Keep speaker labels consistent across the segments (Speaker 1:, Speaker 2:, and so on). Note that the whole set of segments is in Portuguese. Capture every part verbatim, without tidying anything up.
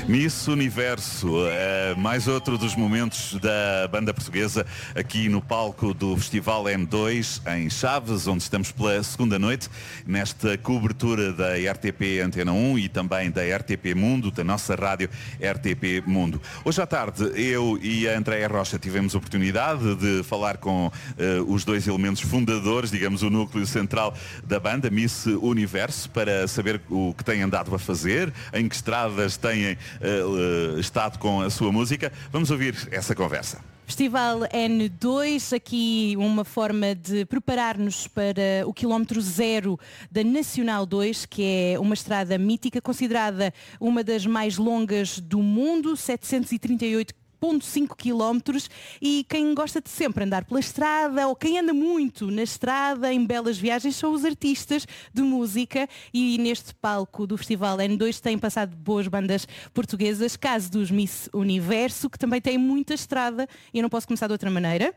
Speaker 1: Miss Universo, é mais outro dos momentos da banda portuguesa aqui no palco do Festival M dois em Chaves, onde estamos pela segunda noite, nesta cobertura da R T P Antena um e também da R T P Mundo, da nossa rádio R T P Mundo. Hoje à tarde eu e a Andréia Rocha tivemos a oportunidade de falar com uh, os dois elementos fundadores, digamos o núcleo central da banda, Miss Universo, para saber o que têm andado a fazer, em que estradas têm uh, uh, estado com a sua música. Vamos ouvir essa conversa.
Speaker 2: Festival N dois, aqui uma forma de preparar-nos para o quilómetro zero da Nacional dois, que é uma estrada mítica, considerada uma das mais longas do mundo, setecentos e trinta e oito vírgula cinco quilómetros, e quem gosta de sempre andar pela estrada, ou quem anda muito na estrada, em belas viagens, são os artistas de música, e neste palco do Festival N dois têm passado boas bandas portuguesas, caso dos Miss Universo, que também têm muita estrada, e eu não posso começar de outra maneira.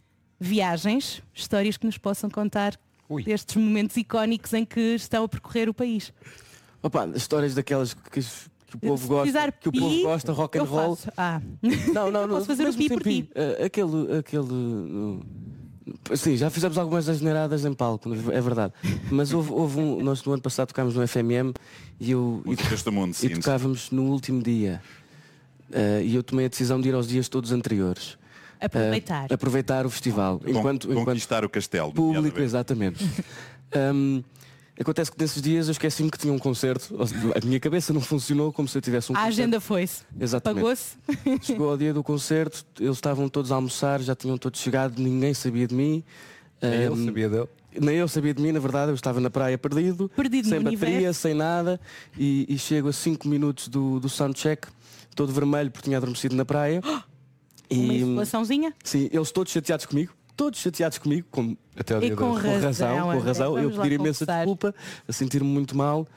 Speaker 2: Viagens, histórias que nos possam contar Ui. destes momentos icónicos em que estão a percorrer o país.
Speaker 3: Opa, histórias daquelas que... que o povo gosta, que o povo gosta, rock and roll.
Speaker 2: Ah.
Speaker 3: Não, não, não.
Speaker 2: Posso fazer o pi por ti.
Speaker 3: Uh, aquele, aquele. Uh, sim, já fizemos algumas asneiradas em palco, é verdade. Mas houve, houve um. Nós no ano passado tocámos no F M M e eu
Speaker 1: e, mundo,
Speaker 3: e tocávamos no último dia. Uh, e eu tomei a decisão de ir aos dias todos anteriores.
Speaker 2: Aproveitar.
Speaker 3: Uh, aproveitar o festival.
Speaker 1: Enquanto, Conquistar enquanto o castelo.
Speaker 3: Público, exatamente. um, Acontece que nesses dias eu esqueci-me que tinha um concerto. A minha cabeça não funcionou como se eu tivesse um
Speaker 2: a
Speaker 3: concerto.
Speaker 2: A agenda foi-se.
Speaker 3: Exatamente.
Speaker 2: Pagou-se.
Speaker 3: Chegou ao dia do concerto, eles estavam todos a almoçar, já tinham todos chegado, ninguém sabia de mim.
Speaker 4: Nem
Speaker 3: um,
Speaker 4: ele sabia dele.
Speaker 3: Nem eu sabia de mim, na verdade, eu estava na praia perdido,
Speaker 2: perdido
Speaker 3: sem
Speaker 2: no
Speaker 3: bateria,
Speaker 2: universo.
Speaker 3: sem nada, e, e chego a cinco minutos do, do soundcheck, todo vermelho porque tinha adormecido na praia.
Speaker 2: Uma insolaçãozinha?
Speaker 3: Sim, eles todos chateados comigo. Todos chateados comigo, como
Speaker 4: até o
Speaker 2: e
Speaker 4: dia
Speaker 2: com,
Speaker 3: com razão,
Speaker 2: razão,
Speaker 3: com razão. Eu pedir imensa
Speaker 2: confessar.
Speaker 3: desculpa, a sentir-me muito mal,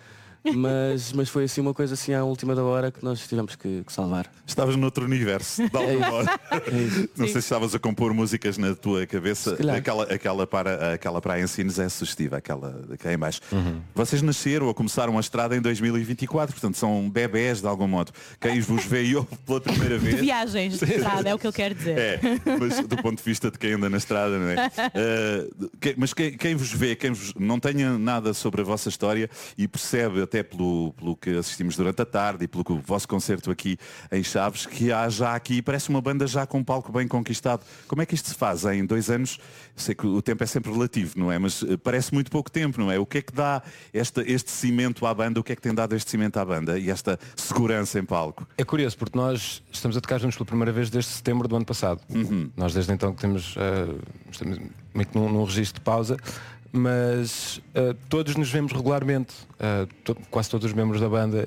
Speaker 3: mas, mas foi assim uma coisa assim à última da hora que nós tivemos que, que salvar.
Speaker 1: Estavas noutro universo, de alguma hora. Não sei se estavas a compor músicas na tua cabeça. Aquela, aquela, para, aquela praia em Sines é sugestiva, aquela cá em baixo. Uhum. Vocês nasceram ou começaram a estrada em dois mil e vinte e quatro, portanto são bebés de algum modo. Quem vos vê e ouve pela primeira vez.
Speaker 2: De viagens de estrada, é o que eu quero dizer.
Speaker 1: É, mas do ponto de vista de quem anda na estrada, não é? Uh, que, mas quem, quem vos vê, quem vos não tenha nada sobre a vossa história e percebe até pelo, pelo que assistimos durante a tarde e pelo que o vosso concerto aqui em Chaves, que há já aqui, parece uma banda já com um palco bem conquistado. Como é que isto se faz em dois anos? Sei que o tempo é sempre relativo, não é? Mas parece muito pouco tempo, não é? O que é que dá esta, este cimento à banda? O que é que tem dado este cimento à banda e esta segurança em palco?
Speaker 4: É curioso, porque nós estamos a tocar juntos pela primeira vez desde setembro do ano passado. Uhum. Nós desde então que temos, uh, estamos meio que num, num registro de pausa, mas uh, todos nos vemos regularmente, uh, to- quase todos os membros da banda,